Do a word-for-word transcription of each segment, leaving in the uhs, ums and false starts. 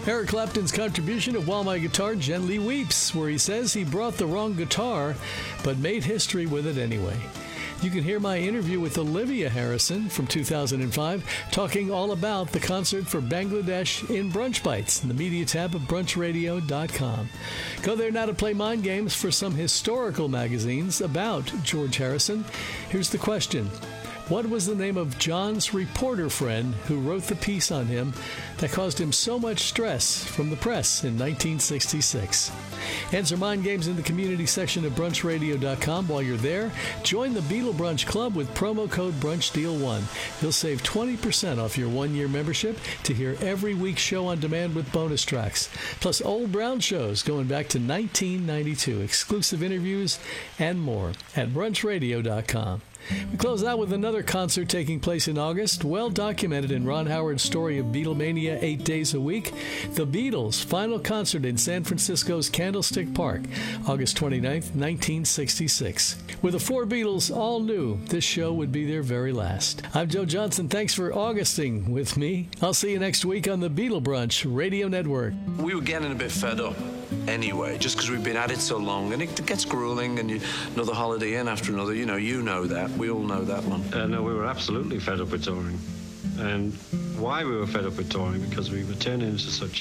Eric Clapton's contribution of While My Guitar Gently Weeps, where he says he brought the wrong guitar, but made history with it anyway. You can hear my interview with Olivia Harrison from two thousand five, talking all about the concert for Bangladesh in Brunch Bites in the media tab of brunch radio dot com. Go there now to play mind games for some historical magazines about George Harrison. Here's the question. What was the name of John's reporter friend who wrote the piece on him that caused him so much stress from the press in nineteen sixty-six? Answer mind games in the community section of brunch radio dot com. While you're there, join the Beatle Brunch Club with promo code BrunchDeal one. You'll save twenty percent off your one-year membership to hear every week's show on demand with bonus tracks, plus old Brown shows going back to nineteen ninety-two, exclusive interviews, and more at brunch radio dot com. We close out with another concert taking place in August, well documented in Ron Howard's story of Beatlemania eight days a week. The Beatles' final concert in San Francisco's Candlestick Park, August twenty-ninth, nineteen sixty-six. With the four Beatles all new, this show would be their very last. I'm Joe Johnson. Thanks for Augusting with me. I'll see you next week on the Beatle Brunch Radio Network. We were getting a bit fed up anyway, just because we've been at it so long, and it gets grueling, and you, another holiday in after another. You know, you know that. We all know that one. Uh, no, we were absolutely fed up with touring. And why we were fed up with touring? Because we were turning into such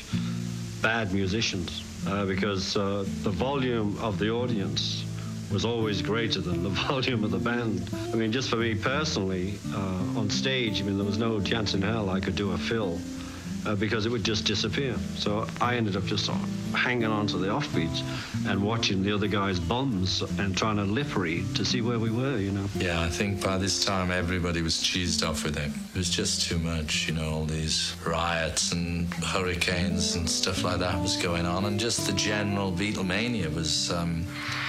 bad musicians. Uh, because uh, the volume of the audience was always greater than the volume of the band. I mean, just for me personally, uh, on stage, I mean, there was no chance in hell I could do a fill. Uh, because it would just disappear. So I ended up just uh, hanging on to the offbeats and watching the other guys' bums and trying to lip read to see where we were, you know. Yeah, I think by this time everybody was cheesed off with it. It was just too much, you know, all these riots and hurricanes and stuff like that was going on, and just the general Beatlemania was, um,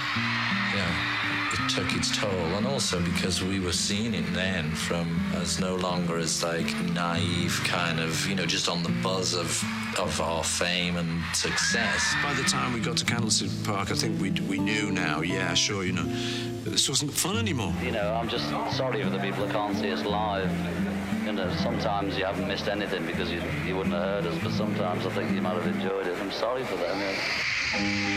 you know, it took its toll. And also because we were seeing it then from as no longer as like naive kind of, you know, just on the buzz of of our fame and success. By the time we got to Candlestick Park, I think we we knew now, yeah, sure, you know, this wasn't fun anymore. You know, I'm just sorry for the people that can't see us live. You know, sometimes you haven't missed anything because you, you wouldn't have heard us, but sometimes I think you might have enjoyed it. I'm sorry for them. You know.